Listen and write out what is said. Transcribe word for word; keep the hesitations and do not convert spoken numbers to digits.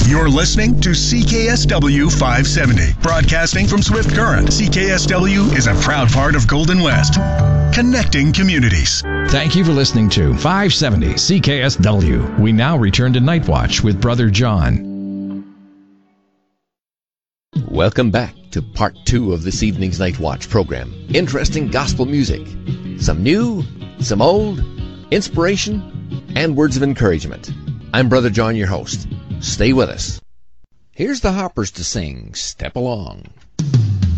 You're listening to C K S W five seventy, broadcasting from Swift Current. C K S W is a proud part of Golden West, connecting communities. Thank you for listening to five seventy C K S W. We now return to Night Watch with Brother John. Welcome back to part two of this evening's Night Watch program. Interesting gospel music. Some new, some old, inspiration, and words of encouragement. I'm Brother John, your host. Stay with us. Here's the Hoppers to sing Step Along.